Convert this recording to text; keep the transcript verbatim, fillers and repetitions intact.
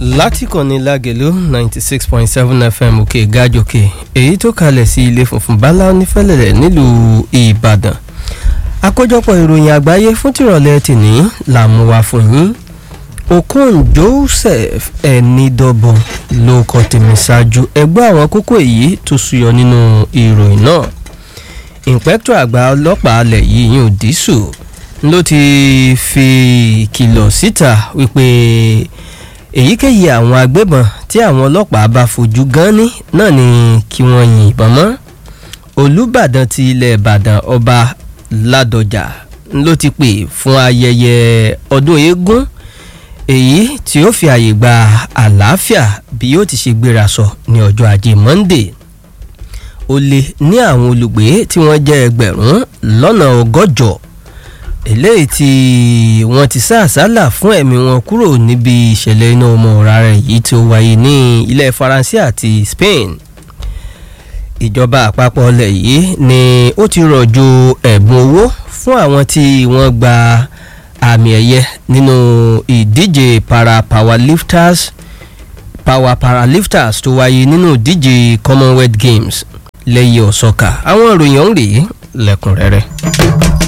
látìkànnì lágẹ̀lú ninety six point seven fm òkè gájòkè èyí tó kalẹ̀ sí ilé funfun báláú nífẹ̀lẹ̀lẹ̀ nílùú ìbàdàn àkójọpọ̀ ìròyìn àgbáyé fún tìrọ̀lẹ́ tìní là mú wá fún yín okon joseph ẹnidọ́bọ̀n ló kọ tèmi ṣáájú ẹgbẹ́ àwọn kókó èyí tó súyọ nínú ìròyìn náà ìǹpẹ́kítọ̀ àgbà ọlọ́pàá alẹ̀ yìí yìí ò dísù ló ti fi ìkìlọ̀ síta wípé èyíkéyìí àwọn agbébọn tí àwọn ọlọ́pàá bá fojú gan ní náà ni kí wọ́n yìnbọn mọ́ olùbàdàn ti ilẹ̀ ìbàdàn ọba ládọjà ló ti pè fún ayẹyẹ ọdún eégún èyí tí ó fi àyè gba àlàáfíà bí yóò ti ṣe gbéra sọ ní ọjọ́ ajé monday ó lé ní àwọn olùgbé tí wọ́n jẹ́ ẹgbẹ̀rún lọ́nà ọgọ́jọ eléyìí tí wọ́n ti sá àsálà fún ẹ̀mí wọn kúrò níbi ìṣẹ̀lẹ̀ iná ọmọ ọ̀rá rẹ̀ yìí tí ó wáyé ní ilẹ̀ faransé àti spain ìjọba àpapọ̀ ilẹ̀ yìí ni ó ti rọ̀jò ẹ̀bùn owó fún àwọn tí wọ́n gba àmì ẹ̀yẹ nínú ìdíje para powerlifters power paralifters tó wáyé nínú ìdíje commonwealth games lẹ́yìn ọ̀sọ́ka àwọn ìròyìn ọ̀hún rèé lẹ́kùnrẹ́rẹ́.